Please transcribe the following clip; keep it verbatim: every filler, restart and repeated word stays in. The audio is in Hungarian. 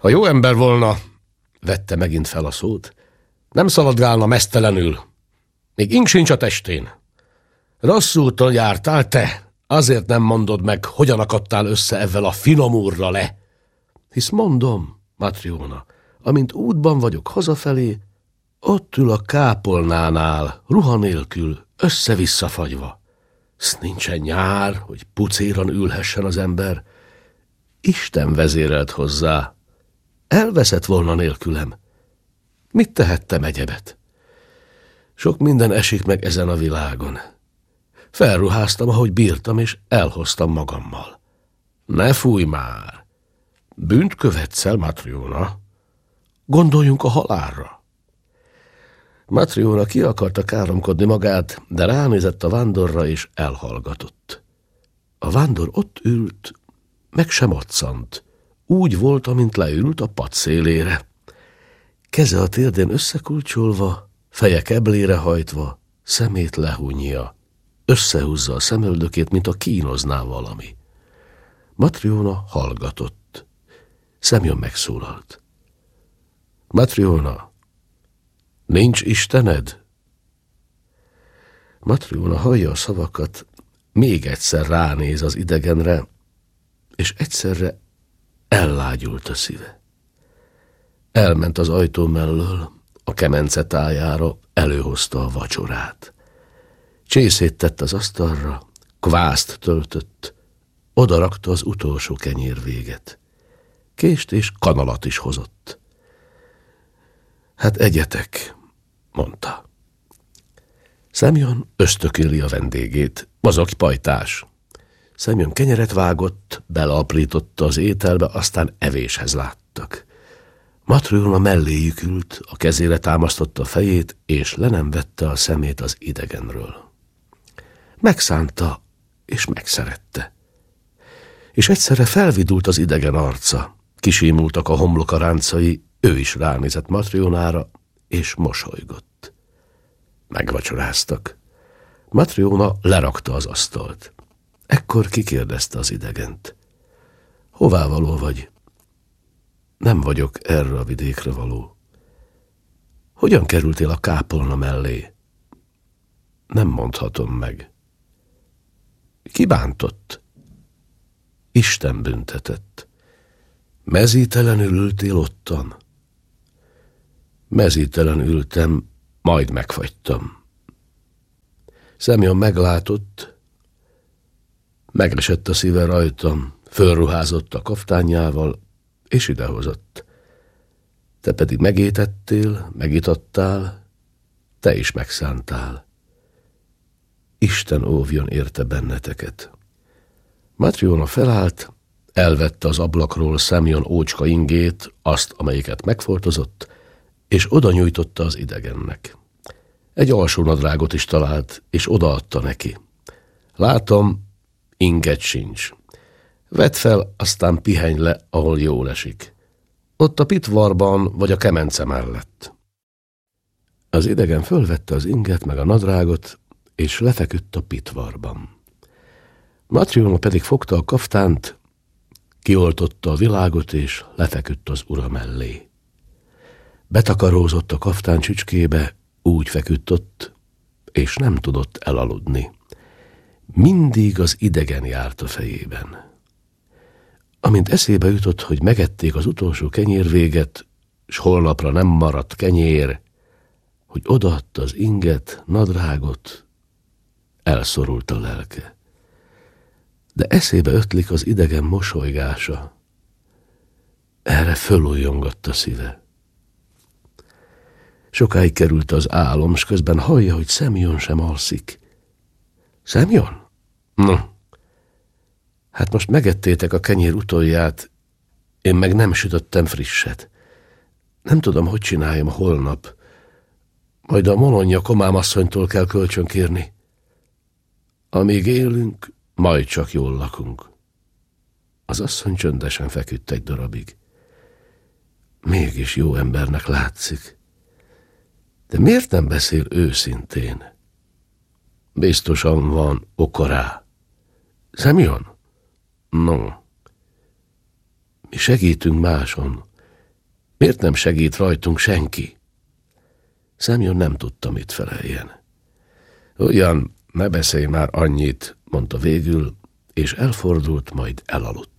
Ha jó ember volna, vette megint fel a szót, nem szaladgálna meztelenül. Még ink sincs a testén. Rossz úton jártál te, azért nem mondod meg, hogyan akadtál össze ezzel a finom úrra le. Hisz mondom, Matryóna, amint útban vagyok hazafelé, ott ül a kápolnánál, ruha nélkül, össze-vissza fagyva. Sz nincsen nyár, hogy pucéran ülhessen az ember. Isten vezérelt hozzá. Elveszett volna nélkülem. Mit tehettem egyebet? Sok minden esik meg ezen a világon. Felruháztam, ahogy bírtam, és elhoztam magammal. Ne fújj már! Bűnt követsz el, Matryóna? Gondoljunk a halálra. Matryóna ki akarta káromkodni magát, de ránézett a vándorra, és elhallgatott. A vándor ott ült, meg sem moccant. Úgy volt, amint leült a pad szélére. Keze a térdén összekulcsolva, feje keblére hajtva, szemét lehúnyja. Összehúzza a szemöldökét, mint a kínozná valami. Matryóna hallgatott. Szemjon megszólalt. Matryóna, nincs Istened? Matryóna hallja a szavakat, még egyszer ránéz az idegenre, és egyszerre ellágyult a szíve. Elment az ajtó mellől, a kemence tájára, előhozta a vacsorát. Csészét tett az asztalra, kvászt töltött, odarakta az utolsó kenyérvéget. Kést és kanalat is hozott. Hát egyetek, mondta. Szemjon ösztökéli a vendégét, mozog pajtás. Szemjon kenyeret vágott, beleaprította az ételbe, aztán evéshez láttak. Matryóna melléjük ült, a kezére támasztotta a fejét, és le nem vette a szemét az idegenről. Megszánta, és megszerette. És egyszerre felvidult az idegen arca, kisímultak a homloka ráncai, ő is ránézett Matryónára, és mosolygott. Megvacsoráztak. Matryóna lerakta az asztalt. Ekkor kikérdezte az idegent. Hová való vagy? Nem vagyok erre a vidékre való. Hogyan kerültél a kápolna mellé? Nem mondhatom meg. Ki bántott? Isten büntetett. Mezítelenül ültél ottan? Mezítelen ültem, majd megfagytam. Szemjon meglátott, megesett a szíve rajtam, fölruházott a kaftánjával, és idehozott. Te pedig megétettél, megitattál, te is megszántál. Isten óvjon érte benneteket. Matryóna felállt, elvette az ablakról Szemjon ócska ingét, azt, amelyiket megfoltozott, és oda nyújtotta az idegennek. Egy alsónadrágot is talált, és odaadta neki. Látom, inget sincs. Vedd fel, aztán pihenj le, ahol jól esik. Ott a pitvarban, vagy a kemence mellett. Az idegen fölvette az inget meg a nadrágot, és lefeküdt a pitvarban. Matryóna pedig fogta a kaftánt, kioltotta a világot, és lefeküdt az ura mellé. Betakarózott a kaftán csücskébe, úgy feküdt ott, és nem tudott elaludni. Mindig az idegen járt a fejében. Amint eszébe jutott, hogy megették az utolsó kenyérvéget, s holnapra nem maradt kenyér, hogy odaadta az inget, nadrágot, elszorult a lelke. De eszébe ötlik az idegen mosolygása. Erre fölújjongott a szíve. Sokáig került az álom, s közben hallja, hogy Szemjon sem alszik. Szemjon? No. Hát most megettétek a kenyér utolját, én meg nem sütöttem frisset. Nem tudom, hogy csináljam holnap. Majd a Molonja komámasszonytól kell kölcsönkérni. Amíg élünk, majd csak jól lakunk. Az asszony csöndesen feküdt egy darabig. Mégis jó embernek látszik. De miért nem beszél őszintén? Biztosan van oka rá. Szemjon? No. Mi segítünk máson. Miért nem segít rajtunk senki? Semyon nem tudta, mit feleljen. Ugyan, ne beszélj már annyit, mondta végül, és elfordult, majd elaludt.